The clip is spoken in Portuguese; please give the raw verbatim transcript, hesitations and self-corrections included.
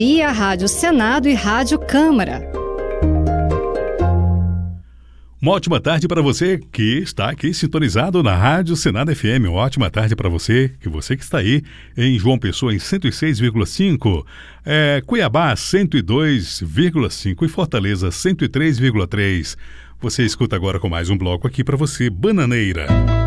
E a Rádio Senado e Rádio Câmara. Uma ótima tarde para você que está aqui sintonizado na Rádio Senado F M. Uma ótima tarde para você, que você que está aí em João Pessoa em cento e seis vírgula cinco, é, Cuiabá cento e dois vírgula cinco e Fortaleza cento e três vírgula três. Você escuta agora com mais um bloco aqui para você, Bananeira.